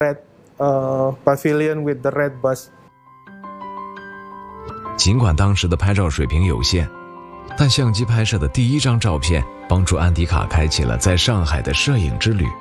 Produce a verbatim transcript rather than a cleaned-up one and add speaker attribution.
Speaker 1: red uh, pavilion with the red bus.
Speaker 2: 尽管当时的拍照水平有限，但相机拍摄的第一张照片帮助安迪卡开启了在上海的摄影之旅。